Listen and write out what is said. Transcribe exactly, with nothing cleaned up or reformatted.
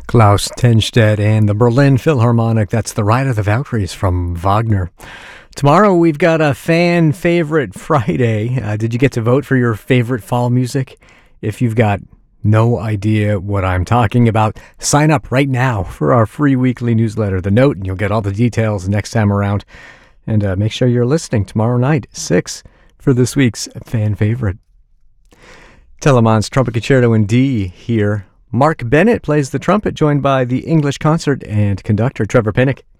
Klaus Tenstedt and the Berlin Philharmonic. That's The Ride of the Valkyries from Wagner. Tomorrow we've got a fan favorite Friday. Uh, did you get to vote for your favorite fall music? If you've got no idea what I'm talking about, sign up right now for our free weekly newsletter, The Note, and you'll get all the details next time around. And uh, make sure you're listening tomorrow night, six, for this week's fan favorite. Telemann's Trumpet Concerto in D here. Mark Bennett plays the trumpet, joined by the English concert and conductor Trevor Pinnock.